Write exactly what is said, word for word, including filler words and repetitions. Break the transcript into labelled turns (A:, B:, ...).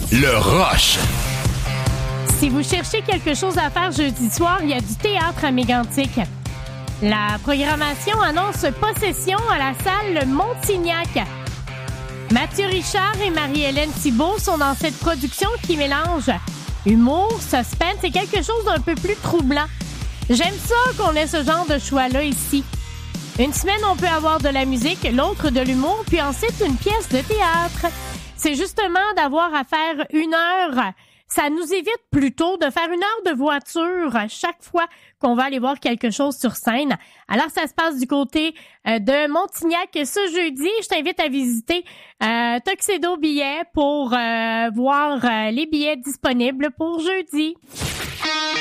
A: Le Rush.
B: Si vous cherchez quelque chose à faire jeudi soir, il y a du théâtre à Mégantic. La programmation annonce Possession à la salle Montignac. Mathieu Richard et Marie-Hélène Thibault sont dans cette production qui mélange humour, suspense et quelque chose d'un peu plus troublant. J'aime ça qu'on ait ce genre de choix-là ici. Une semaine, on peut avoir de la musique, l'autre de l'humour, puis ensuite une pièce de théâtre. C'est justement d'avoir à faire une heure. Ça nous évite plutôt de faire une heure de voiture chaque fois qu'on va aller voir quelque chose sur scène. Alors, ça se passe du côté euh, de Montignac ce jeudi. Je t'invite à visiter euh, Tuxedo Billets pour euh, voir euh, les billets disponibles pour jeudi.